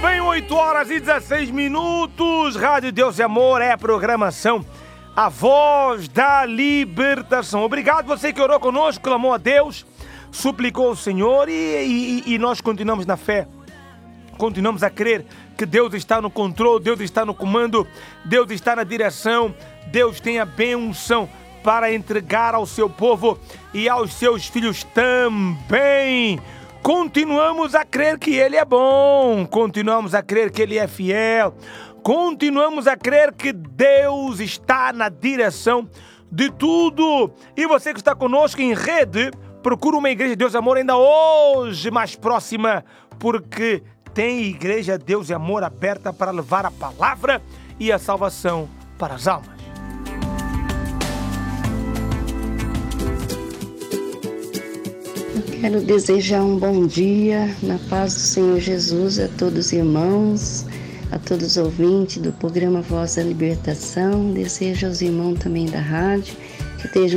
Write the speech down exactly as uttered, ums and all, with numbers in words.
bem, oito horas e dezesseis minutos. Rádio Deus e Amor é a programação, a voz da libertação. Obrigado você que orou conosco, clamou a Deus, suplicou ao Senhor e, e, e nós continuamos na fé. Continuamos a crer que Deus está no controle, Deus está no comando, Deus está na direção, Deus tem a benção para entregar ao seu povo e aos seus filhos também. Continuamos a crer que Ele é bom, continuamos a crer que Ele é fiel, continuamos a crer que Deus está na direção de tudo. E você que está conosco em rede, procura uma igreja Deus e Amor ainda hoje mais próxima, porque tem igreja Deus e Amor aberta para levar a palavra e a salvação para as almas. Quero desejar um bom dia, na paz do Senhor Jesus, a todos os irmãos, a todos os ouvintes do programa Voz da Libertação. Desejo aos irmãos também da rádio que estejam